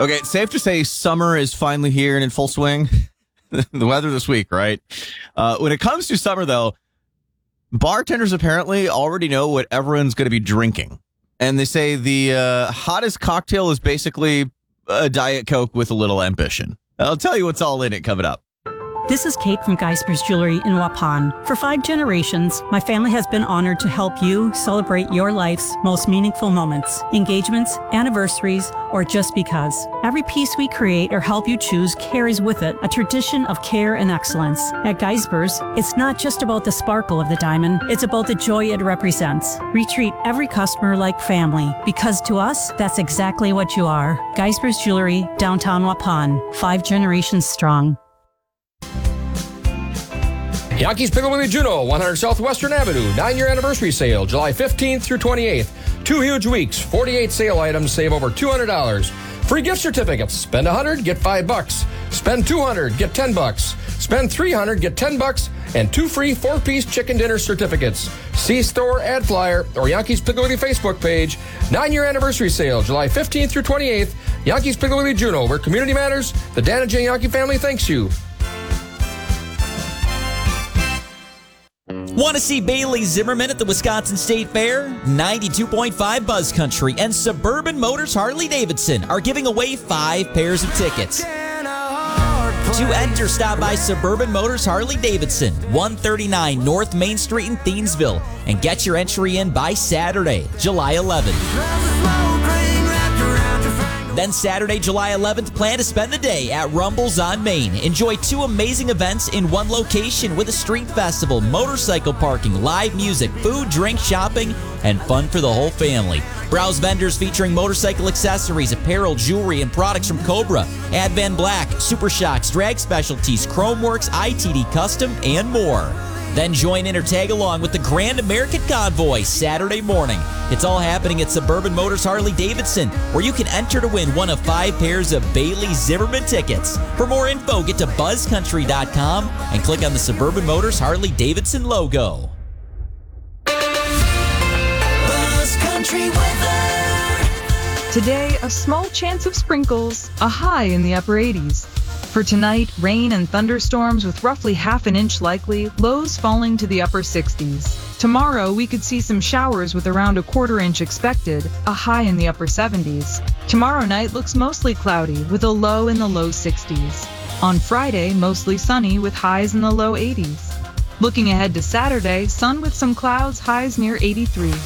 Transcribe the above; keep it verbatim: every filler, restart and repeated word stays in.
Okay, it's safe to say summer is finally here and in full swing. The weather this week, right? Uh, when it comes to summer, though, bartenders apparently already know what everyone's going to be drinking. And they say the uh, hottest cocktail is basically a Diet Coke with a little ambition. I'll tell you what's all in it coming up. This is Kate from Geisper's Jewelry in Waupun. For five generations, my family has been honored to help you celebrate your life's most meaningful moments, engagements, anniversaries, or just because. Every piece we create or help you choose carries with it a tradition of care and excellence. At Geisper's, it's not just about the sparkle of the diamond, it's about the joy it represents. We treat every customer like family, because to us, that's exactly what you are. Geisper's Jewelry, downtown Waupun, five generations strong. Yankees Piggly Wiggly Juneau, one hundred Southwestern Avenue, nine-year anniversary sale, July fifteenth through twenty-eighth. Two huge weeks, forty-eight sale items, save over two hundred dollars. Free gift certificates. Spend one hundred, get five bucks. Spend two hundred, get ten bucks. Spend three hundred, get ten bucks, and two free four-piece chicken dinner certificates. See store ad flyer or Yankees Piggly Wiggly Facebook page. Nine-year anniversary sale, July fifteenth through twenty-eighth. Yankees Piggly Wiggly Juneau, where community matters. The Dan and Jay Yankee family thanks you. Want to see Bailey Zimmerman at the Wisconsin State Fair? ninety-two point five Buzz Country and Suburban Motors Harley-Davidson are giving away five pairs of tickets. To enter, stop by Suburban Motors Harley-Davidson, one thirty-nine North Main Street in Thiensville, and get your entry in by Saturday, July eleventh. Then Saturday, July eleventh, plan to spend the day at Rumbles on Main. Enjoy two amazing events in one location with a street festival, motorcycle parking, live music, food, drink, shopping, and fun for the whole family. Browse vendors featuring motorcycle accessories, apparel, jewelry, and products from Cobra, Advan Black, Super Shocks, Drag Specialties, Chromeworks, I T D Custom, and more. Then join in or tag along with the Grand American Convoy Saturday morning. It's all happening at Suburban Motors Harley-Davidson, where you can enter to win one of five pairs of Bailey Zimmerman tickets. For more info, get to buzz country dot com and click on the Suburban Motors Harley-Davidson logo. Buzz Country weather. Today, a small chance of sprinkles, a high in the upper eighties. For tonight, rain and thunderstorms with roughly half an inch likely, lows falling to the upper sixties. Tomorrow, we could see some showers with around a quarter inch expected, a high in the upper seventies. Tomorrow night looks mostly cloudy with a low in the low sixties. On Friday, mostly sunny with highs in the low eighties. Looking ahead to Saturday, sun with some clouds, highs near eighty-three.